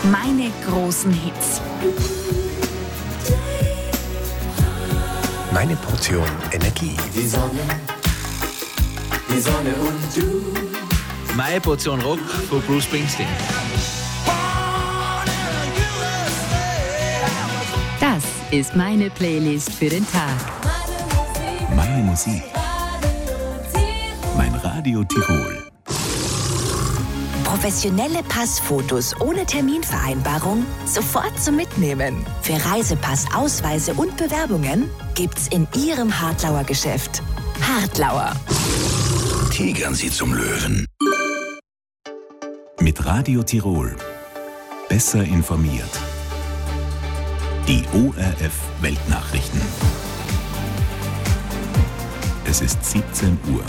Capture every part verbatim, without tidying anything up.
Meine großen Hits. Meine Portion Energie. Die Sonne, die Sonne und du. Meine Portion Rock von Bruce Springsteen. Das ist meine Playlist für den Tag. Meine Musik. Mein Radio Tirol. Professionelle Passfotos ohne Terminvereinbarung sofort zum Mitnehmen. Für Reisepass, Ausweise und Bewerbungen gibt's in Ihrem Hartlauer Geschäft. Hartlauer. Tigern Sie zum Löwen. Mit Radio Tirol. Besser informiert. Die O R F Weltnachrichten. Es ist siebzehn Uhr.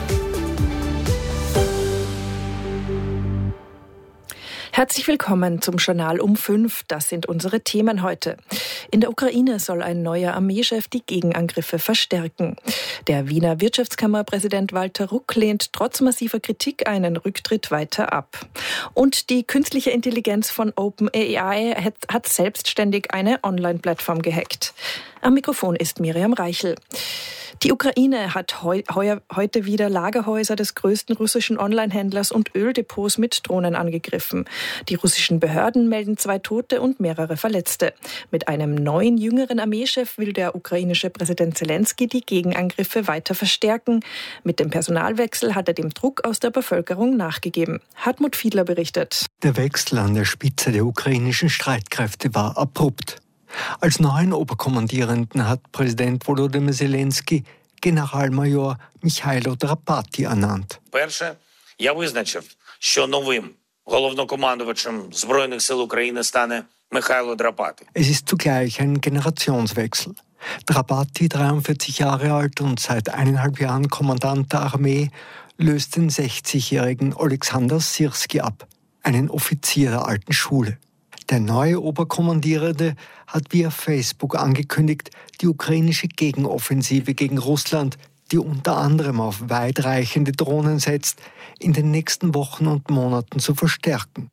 Herzlich willkommen zum Journal um fünf. Das sind unsere Themen heute. In der Ukraine soll ein neuer Armeechef die Gegenangriffe verstärken. Der Wiener Wirtschaftskammerpräsident Walter Ruck lehnt trotz massiver Kritik einen Rücktritt weiter ab. Und die künstliche Intelligenz von OpenAI hat selbstständig eine Online-Plattform gehackt. Am Mikrofon ist Miriam Reichel. Die Ukraine hat heu, heuer, heute wieder Lagerhäuser des größten russischen Online-Händlers und Öldepots mit Drohnen angegriffen. Die russischen Behörden melden zwei Tote und mehrere Verletzte. Mit einem neuen, jüngeren Armeechef will der ukrainische Präsident Zelensky die Gegenangriffe weiter verstärken. Mit dem Personalwechsel hat er dem Druck aus der Bevölkerung nachgegeben. Hartmut Fiedler berichtet. Der Wechsel an der Spitze der ukrainischen Streitkräfte war abrupt. Als neuen Oberkommandierenden hat Präsident Volodymyr Zelensky Generalmajor Michailo Drapati ernannt. Перше, я визначив, що новим головнокомандувачем Збройних сил України стане Михайло Драпати. Es ist zugleich ein Generationswechsel. Drapati, dreiundvierzig Jahre alt und seit eineinhalb Jahren Kommandant der Armee, löst den sechzigjährigen Oleksandr Syrski ab, einen Offizier der alten Schule. Der neue Oberkommandierende hat via Facebook angekündigt, die ukrainische Gegenoffensive gegen Russland, die unter anderem auf weitreichende Drohnen setzt, in den nächsten Wochen und Monaten zu verstärken.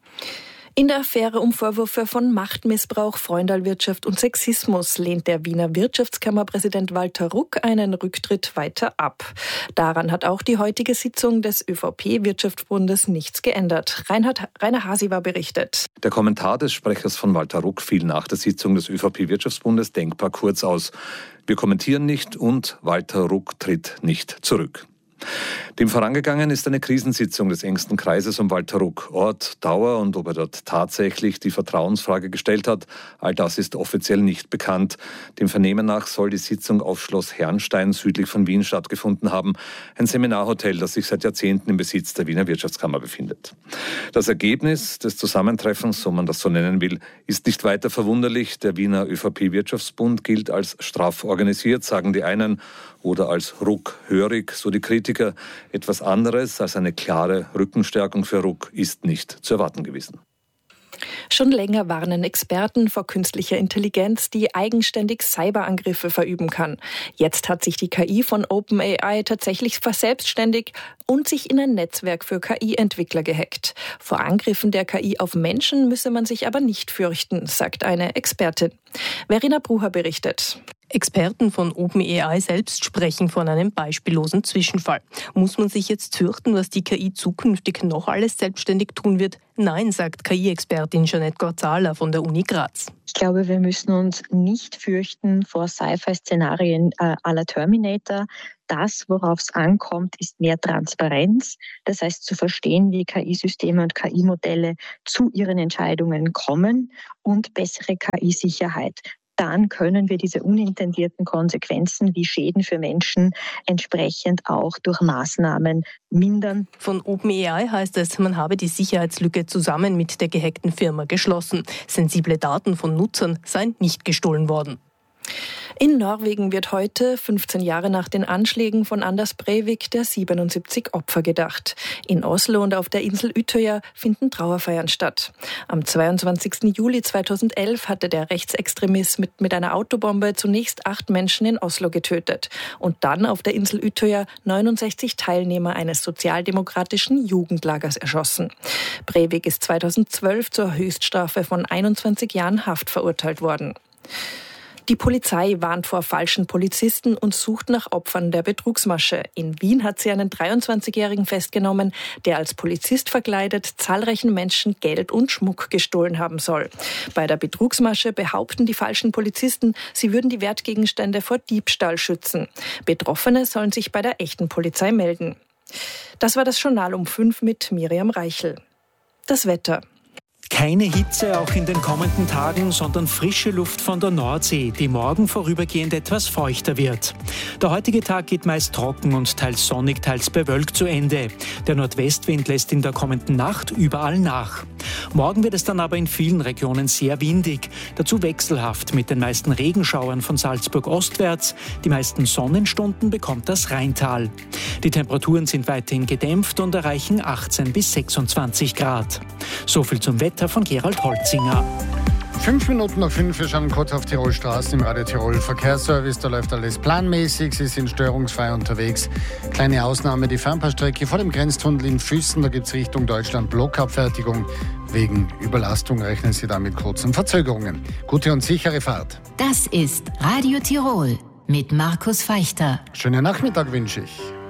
In der Affäre um Vorwürfe von Machtmissbrauch, Freundalwirtschaft und Sexismus lehnt der Wiener Wirtschaftskammerpräsident Walter Ruck einen Rücktritt weiter ab. Daran hat auch die heutige Sitzung des ÖVP-Wirtschaftsbundes nichts geändert. Reinhard, Rainer Hasiwa berichtet. Der Kommentar des Sprechers von Walter Ruck fiel nach der Sitzung des ÖVP-Wirtschaftsbundes denkbar kurz aus. Wir kommentieren nicht und Walter Ruck tritt nicht zurück. Dem vorangegangen ist eine Krisensitzung des engsten Kreises um Walter Ruck. Ort, Dauer und ob er dort tatsächlich die Vertrauensfrage gestellt hat, all das ist offiziell nicht bekannt. Dem Vernehmen nach soll die Sitzung auf Schloss Herrnstein südlich von Wien stattgefunden haben. Ein Seminarhotel, das sich seit Jahrzehnten im Besitz der Wiener Wirtschaftskammer befindet. Das Ergebnis des Zusammentreffens, so man das so nennen will, ist nicht weiter verwunderlich. Der Wiener ÖVP-Wirtschaftsbund gilt als straff organisiert, sagen die einen, oder als ruckhörig, so die Kritiker. Etwas anderes als eine klare Rückenstärkung für Ruck ist nicht zu erwarten gewesen. Schon länger warnen Experten vor künstlicher Intelligenz, die eigenständig Cyberangriffe verüben kann. Jetzt hat sich die K I von OpenAI tatsächlich verselbstständigt und sich in ein Netzwerk für K I-Entwickler gehackt. Vor Angriffen der K I auf Menschen müsse man sich aber nicht fürchten, sagt eine Expertin. Verena Brucher berichtet. Experten von OpenAI selbst sprechen von einem beispiellosen Zwischenfall. Muss man sich jetzt fürchten, was die K I zukünftig noch alles selbstständig tun wird? Nein, sagt K I-Expertin Jeanette Gorzala von der Uni Graz. Ich glaube, wir müssen uns nicht fürchten vor Sci-Fi-Szenarien äh, à la Terminator. Das, worauf es ankommt, ist mehr Transparenz. Das heißt, zu verstehen, wie K I-Systeme und K I-Modelle zu ihren Entscheidungen kommen und bessere K I-Sicherheit. Dann können wir diese unintendierten Konsequenzen wie Schäden für Menschen entsprechend auch durch Maßnahmen mindern. Von OpenAI heißt es, man habe die Sicherheitslücke zusammen mit der gehackten Firma geschlossen. Sensible Daten von Nutzern seien nicht gestohlen worden. In Norwegen wird heute, fünfzehn Jahre nach den Anschlägen von Anders Breivik, der siebenundsiebzig Opfer gedacht. In Oslo und auf der Insel Utøya finden Trauerfeiern statt. Am zweiundzwanzigsten Juli zweitausendelf hatte der Rechtsextremist mit, mit einer Autobombe zunächst acht Menschen in Oslo getötet und dann auf der Insel Utøya neunundsechzig Teilnehmer eines sozialdemokratischen Jugendlagers erschossen. Breivik ist zweitausendzwölf zur Höchststrafe von einundzwanzig Jahren Haft verurteilt worden. Die Polizei warnt vor falschen Polizisten und sucht nach Opfern der Betrugsmasche. In Wien hat sie einen dreiundzwanzigjährigen festgenommen, der als Polizist verkleidet zahlreichen Menschen Geld und Schmuck gestohlen haben soll. Bei der Betrugsmasche behaupten die falschen Polizisten, sie würden die Wertgegenstände vor Diebstahl schützen. Betroffene sollen sich bei der echten Polizei melden. Das war das Journal um fünf mit Miriam Reichel. Das Wetter. Keine Hitze auch in den kommenden Tagen, sondern frische Luft von der Nordsee, die morgen vorübergehend etwas feuchter wird. Der heutige Tag geht meist trocken und teils sonnig, teils bewölkt zu Ende. Der Nordwestwind lässt in der kommenden Nacht überall nach. Morgen wird es dann aber in vielen Regionen sehr windig, dazu wechselhaft mit den meisten Regenschauern von Salzburg ostwärts. Die meisten Sonnenstunden bekommt das Rheintal. Die Temperaturen sind weiterhin gedämpft und erreichen achtzehn bis sechsundzwanzig Grad. So viel zum Wetter von Gerald Holzinger. Fünf Minuten nach fünf, wir schauen kurz auf Tirol Straßen im Radio Tirol Verkehrsservice. Da läuft alles planmäßig, Sie sind störungsfrei unterwegs. Kleine Ausnahme, die Fernpassstrecke vor dem Grenztunnel in Füssen, da gibt es Richtung Deutschland Blockabfertigung. Wegen Überlastung rechnen Sie da mit kurzen Verzögerungen. Gute und sichere Fahrt. Das ist Radio Tirol mit Markus Feichter. Schönen Nachmittag wünsche ich.